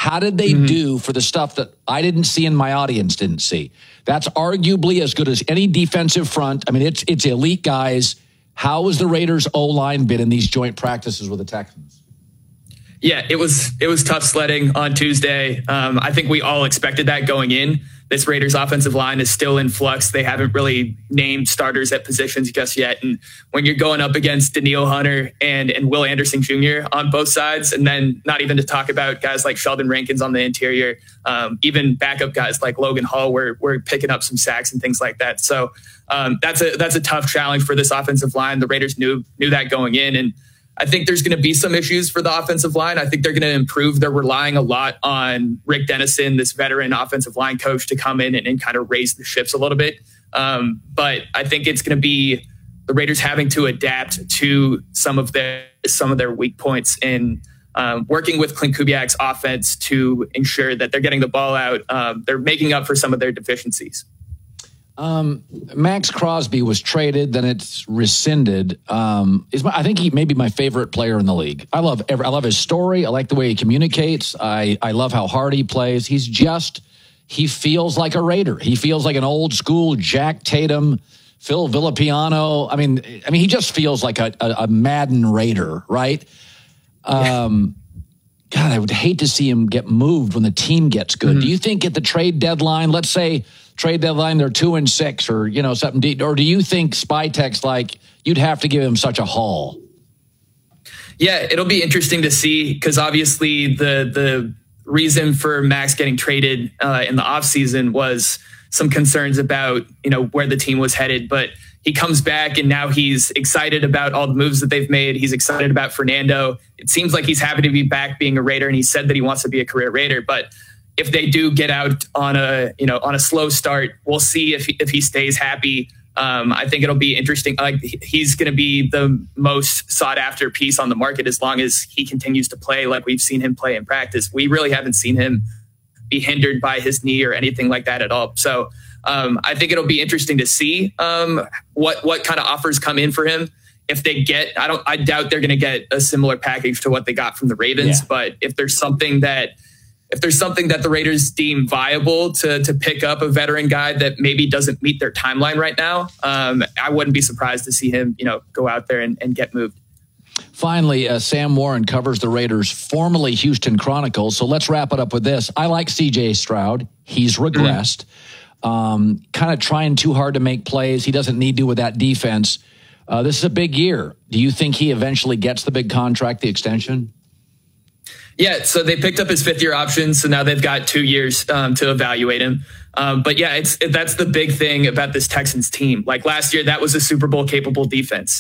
How did they do for the stuff that I didn't see and my audience didn't see? That's arguably as good as any defensive front. I mean, it's elite guys. How has the Raiders' O-line been in these joint practices with the Texans? Yeah, it was tough sledding on Tuesday. I think we all expected that going in. This Raiders offensive line is still in flux. They haven't really named starters at positions just yet. And when you're going up against Danielle Hunter and Will Anderson Jr. on both sides, and then not even to talk about guys like Sheldon Rankins on the interior, even backup guys like Logan Hall, we're picking up some sacks and things like that. So that's a tough challenge for this offensive line. The Raiders knew that going in, and I think there's going to be some issues for the offensive line. I think they're going to improve. They're relying a lot on Rick Dennison, this veteran offensive line coach, to come in and kind of raise the ships a little bit. But I think it's going to be the Raiders having to adapt to some of their weak points in working with Clint Kubiak's offense to ensure that they're getting the ball out. They're making up for some of their deficiencies. Max Crosby was traded, then it's rescinded. I think he may be my favorite player in the league. I love his story. I like the way he communicates. I love how hard he plays. He feels like a Raider. He feels like an old school Jack Tatum, Phil Villapiano. I mean, he just feels like a Madden Raider, right? God, I would hate to see him get moved when the team gets good. Do you think at the trade deadline, let's say trade deadline, they're 2-6 or, something deep, or do you think Spytek's like, you'd have to give him such a haul? Yeah, it'll be interesting to see, because obviously the reason for Max getting traded in the offseason was some concerns about, where the team was headed. But he comes back and now he's excited about all the moves that they've made. He's excited about Fernando. It seems like he's happy to be back being a Raider, and he said that he wants to be a career Raider. But if they do get out on a slow start, we'll see if he stays happy. I think it'll be interesting. Like, he's going to be the most sought after piece on the market as long as he continues to play like we've seen him play in practice. We really haven't seen him be hindered by his knee or anything like that at all. So I think it'll be interesting to see what kind of offers come in for him. If they get, I doubt they're going to get a similar package to what they got from the Ravens. Yeah. But if there's something that the Raiders deem viable to pick up a veteran guy that maybe doesn't meet their timeline right now, I wouldn't be surprised to see him, go out there and get moved. Finally, Sam Warren covers the Raiders, formerly Houston Chronicle. So let's wrap it up with this. I like CJ Stroud. He's regressed, kind of trying too hard to make plays. He doesn't need to with that defense. This is a big year. Do you think he eventually gets the big contract, the extension? Yeah, so they picked up his 5th-year option, so now they've got 2 years to evaluate him. But yeah, that's the big thing about this Texans team. Like last year, that was a Super Bowl capable defense,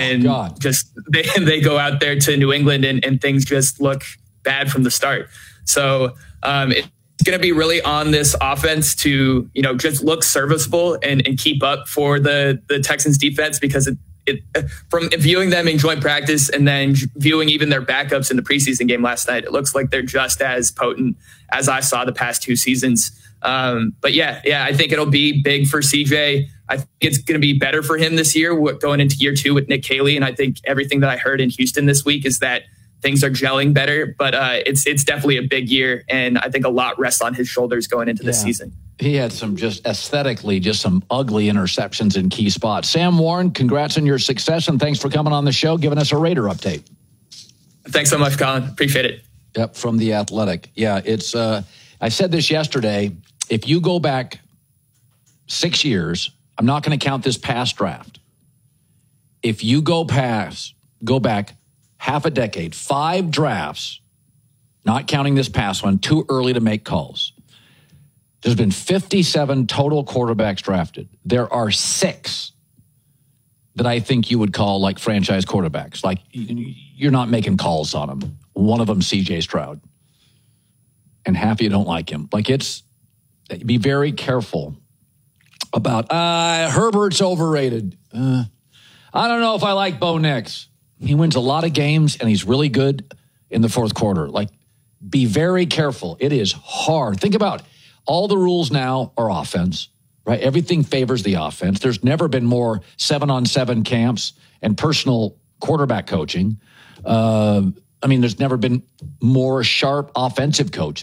just they go out there to New England and things just look bad from the start. So it's going to be really on this offense to just look serviceable and keep up for the Texans defense, because from viewing them in joint practice and then viewing even their backups in the preseason game last night, it looks like they're just as potent as I saw the past 2 seasons. But yeah, I think it'll be big for CJ. I think it's going to be better for him this year going into year 2 with Nick Caley. And I think everything that I heard in Houston this week is that things are gelling better, but it's definitely a big year. And I think a lot rests on his shoulders going into this season. He had some just aesthetically, some ugly interceptions in key spots. Sam Warren, congrats on your success, and thanks for coming on the show, giving us a Raider update. Thanks so much, Colin. Appreciate it. Yep, from The Athletic. Yeah, it's. I said this yesterday. If you go back 6 years, I'm not going to count this past draft. If you go back half a decade, 5 drafts, not counting this past one, too early to make calls. There's been 57 total quarterbacks drafted. There are 6 that I think you would call like franchise quarterbacks. Like, you're not making calls on them. One of them, CJ Stroud. And half of you don't like him. Like, be very careful about, Herbert's overrated. I don't know if I like Bo Nix. He wins a lot of games, and he's really good in the fourth quarter. Like, be very careful. It is hard. Think about all the rules now are offense, right? Everything favors the offense. There's never been more 7-on-7 camps and personal quarterback coaching. There's never been more sharp offensive coaches.